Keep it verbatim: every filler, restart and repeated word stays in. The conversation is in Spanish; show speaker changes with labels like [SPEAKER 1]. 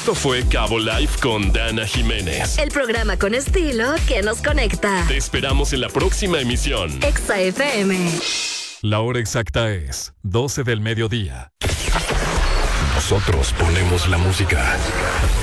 [SPEAKER 1] Esto fue Cabo Live con Dana Jiménez.
[SPEAKER 2] El programa con estilo que nos conecta.
[SPEAKER 1] Te esperamos en la próxima emisión.
[SPEAKER 2] Exa F M.
[SPEAKER 3] La hora exacta es doce del mediodía.
[SPEAKER 4] Nosotros ponemos la música.